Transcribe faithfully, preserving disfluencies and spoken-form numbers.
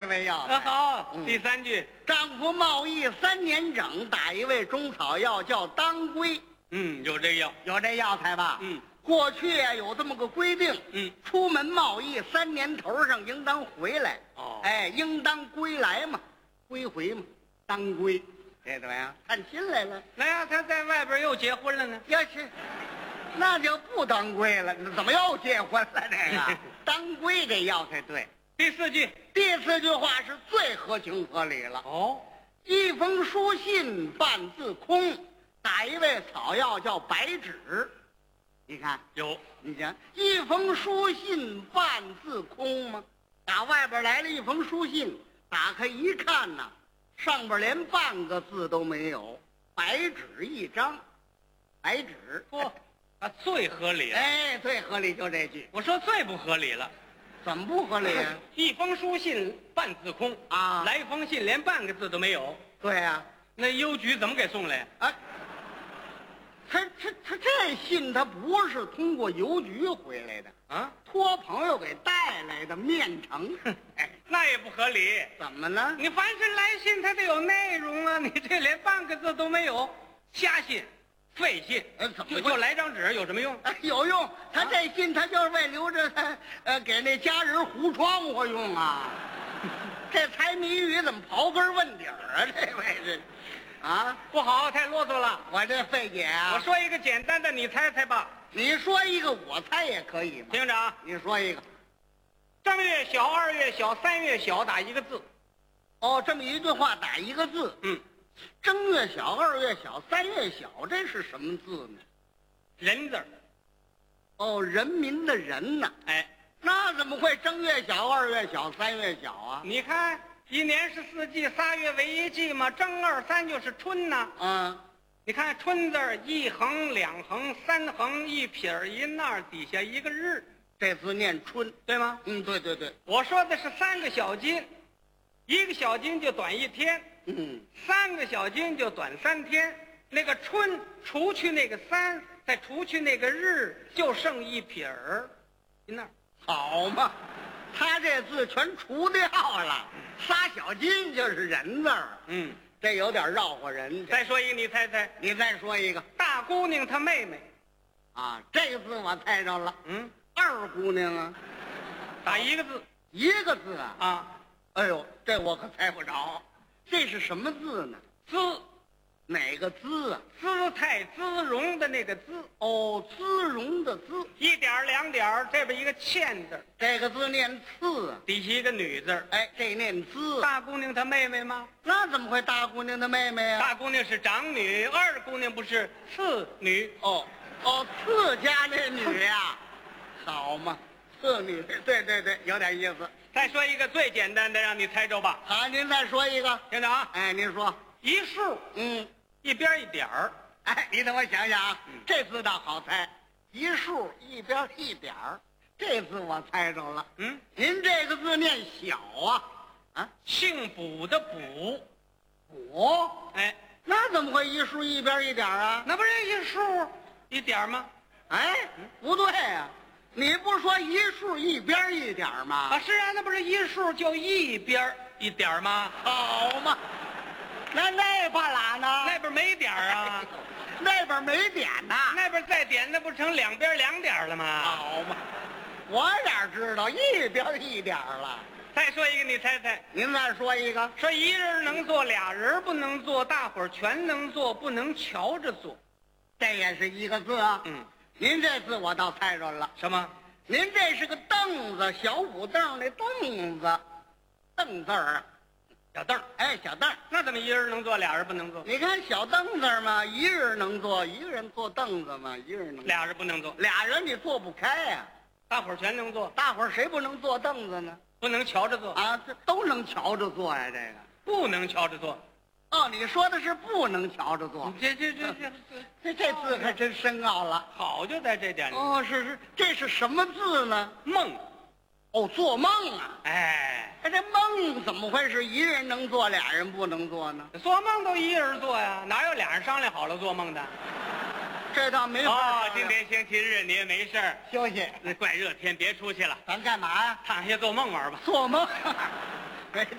位药材。 啊，好， 嗯第三句， 丈夫贸易三年整，打一味中草药叫当归， 嗯，有这药， 有这药材吧？ 嗯， 过去啊有这么个规定， 嗯， 出门贸易三年头上应当回来， 哦哎，应当归来嘛，归回嘛，当归，这怎么样？探亲来了， 来呀，他在外边又结婚了呢。 要去，那就不当归了，怎么又结婚了？这个当归这药才对。 第四句， 第四句话是最合情合理了。 哦， 一封书信半字空，打一味草药叫白纸。你看， 有， 你想，一封书信半字空吗？打外边来了一封书信，打开一看呐，上边连半个字都没有，白纸一张，白纸。 嚯，啊，最合理了。 哎，最合理就这句， 我说最不合理了， 怎么不合理啊？ 一封书信半字空啊来封信连半个字都没有， 对呀、 那邮局怎么给送来？ 啊，他他他这信他不是通过邮局回来的， 啊， 托朋友给带来的面呈。哎， 那也不合理。 怎么呢？ 你凡是来信，它得有内容啊，你这连半个字都没有，瞎信，废信。 呃怎么会就就来张纸有什么用？ 哎，有用，他这信他就是为留着他呃给那家人糊窗户用啊。这猜谜语怎么刨根问底儿啊？这位是，啊， 不好，太啰嗦了。 我这费解啊。 我说一个简单的，你猜猜吧。 你说一个，我猜也可以嘛。 听着啊， 你说一个。 正月小，二月小，三月小，打一个字。 哦，这么一句话打一个字。 嗯， 正月小，二月小，三月小，这是什么字呢？ 人字儿。 哦，人民的人呐。 哎， 那怎么会正月小、二月小、三月小啊？ 你看一年是四季，仨月为一季嘛，正二三就是春呐。 嗯， 你看春字儿一横两横三横一撇儿一捺儿底下一个日， 这字念春。 对吗？ 嗯，对对对。 我说的是三个小金，一个小金就短一天， 嗯， 三个小金就短三天。那个春除去那个三，再除去那个日，就剩一撇儿一捺儿。 好嘛，他这字全除掉了，仨小金就是人字儿， 嗯， 这有点绕乎人。 再说一个，你猜猜， 你再说一个大姑娘她妹妹， 啊，这个字我猜着了。 嗯， 二姑娘啊， 打一个字一个字啊。 啊， 哎呦，这我可猜不着，这是什么字呢？ 姿， 哪个姿啊？ 姿态姿容的那个姿， 哦，姿容的姿， 一点儿两点儿，这边一个欠字儿， 这个字念次啊。 底下一个女字儿。 哎，这念姿。 大姑娘她妹妹吗？ 那怎么会大姑娘的妹妹啊？ 大姑娘是长女，二姑娘不是次女。 哦哦，次家那女呀、好嘛，次女，对对对，有点意思。 再说一个最简单的，让你猜着吧。 好，您再说一个。 听着啊， 哎，您说。 一竖嗯， 一边一点儿， 哎，你等我想想啊，这字倒好猜，一竖一边一点儿，这字我猜着了。 嗯， 您这个字念小啊？啊， 姓卜的卜。 补？ 哎， 那怎么会一竖一边一点儿啊？ 那不是一竖一点儿吗？ 哎，不对呀、你不是说一竖一边一点儿吗？ 啊，是啊，那不是一竖就一边儿一点儿吗？ 好嘛，那那半拉呢？ 那边没点儿啊， 那边没点呐。 那边再点，那不成两边两点儿了吗？ 好嘛，我哪知道一边一点儿了？ 再说一个，你猜猜。 您再说一个。 说一人能做，俩人不能做，大伙儿全能做，不能瞧着做。 这也是一个字啊。 嗯， 您这字我倒猜着了。 什么？ 您这是个凳子，小五凳那凳子，凳字儿啊。 小凳儿。 哎，小凳儿。 那怎么一人能坐，俩人不能坐？ 你看小凳子嘛，一人能坐，一个人坐凳子嘛，一个人能坐。 俩人不能坐， 俩人你坐不开呀、 大伙儿全能坐， 大伙儿谁不能坐凳子呢？ 不能瞧着坐， 啊，这都能瞧着坐呀、这个。 不能瞧着坐。 哦，你说的是不能瞧着坐， 这这这这这这这字可真深奥了。 好就在这点里。 哦，是是，这是什么字呢？ 梦， 哦，做梦啊！ 哎， 哎，这梦怎么会是一人能做，俩人不能做呢？ 做梦都一人做呀，哪有俩人商量好了做梦的？ 这倒没法哦商，量今天星期日你也没事儿， 休息， 那怪热天别出去了， 咱干嘛呀？ 躺下做梦玩吧。 做梦。